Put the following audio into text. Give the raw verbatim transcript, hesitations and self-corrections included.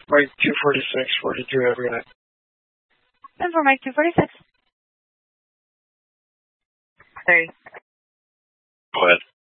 Mike two forty-six, forty-two every night. And for Mike two forty-six. Sorry. Go ahead.